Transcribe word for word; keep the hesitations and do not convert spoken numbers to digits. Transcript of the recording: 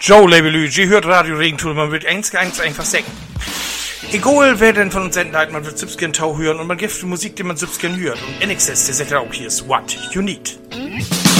Joe Labelü, G hört Radio Regentour, man wird eins eins einfach sagen. Egal, wer denn von uns senden hat, man wird Sübsken Tau hören und man gibt die Musik, die man Sübsken hört. Und N X S, der sagt auch hier ist What You Need.